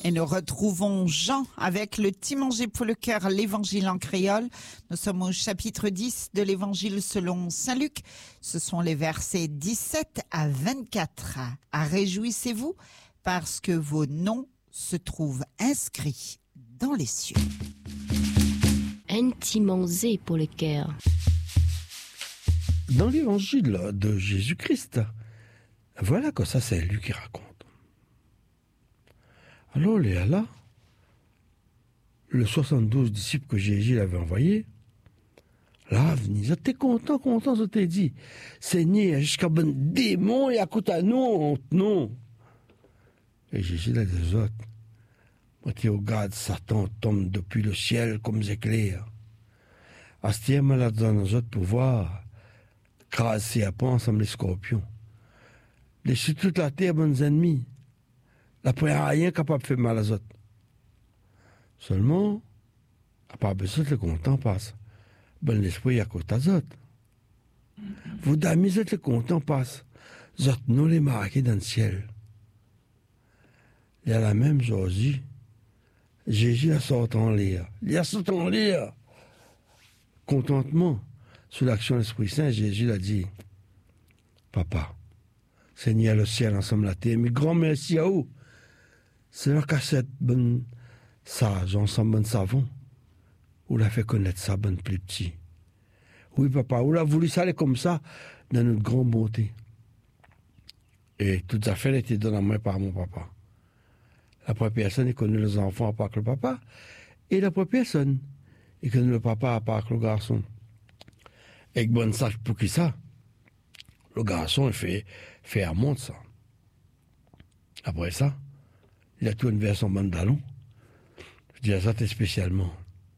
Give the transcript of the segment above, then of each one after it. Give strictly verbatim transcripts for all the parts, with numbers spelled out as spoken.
Et nous retrouvons Jean avec le petit manger pour le cœur, l'évangile en créole. Nous sommes au chapitre dix de l'évangile selon saint Luc. Ce sont les versets dix-sept à vingt-quatre. Ah, réjouissez-vous parce que vos noms se trouvent inscrits dans les cieux. Un petit manger pour le cœur. Dans l'évangile de Jésus-Christ, voilà que ça c'est lui qui raconte. Alors, Léa, là, le soixante-douze disciples que Jésus avait envoyés, là, venez, j'étais content, content, je t'ai dit, Seigneur, jusqu'à bon démon et à côté à nous, non. Et Jésus a dit aux autres, moi, tu regardes, Satan tombe depuis le ciel comme des éclairs. À ce moment là, dans nos autres pouvoirs, crasser à pas ensemble les scorpions. Laissez toute la terre, bons ennemis. La première rien capable de faire mal aux autres. Seulement, à part besoin de content passe. Bon l'esprit à côté des autres. Vous d'amis êtes le content passe. Vous autres nous les marqués dans le ciel. Il y a la même chose. Jésus a sorti en l'air. Il a sorti en l'air. Contentement. Sous l'action de l'Esprit Saint, Jésus a dit, Papa, Seigneur le ciel ensemble la terre, mais grand merci à vous. C'est leur cassette bonne sage, ensemble bonne savon. Ou l'a fait connaître ça bonne plus petit. Oui, papa, ou l'a voulu ça aller comme ça, dans notre grande bonté. Et toutes affaires étaient données à moi par mon papa. La première personne, il connaît les enfants à part que le papa. Et la première personne, il connaît le papa à part que le garçon. Et que bonne sache pour qui ça? Le garçon, il fait, fait à monte ça. Après ça, il a tout une version bandalon. Je dis à ça, t'es spécialement.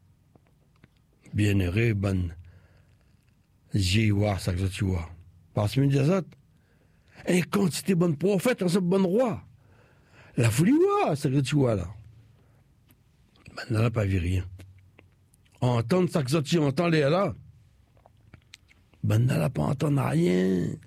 Bien heureux, bonne. J'ai voir ça que tu vois. Parce que je dis à ça, et quantité bonne prophète, un seul bon roi. La folie voir, ça que tu vois là. Maintenant, n'a pas vu rien. Entendre ça que tu entends les là. Ben, n'a pas entendu rien.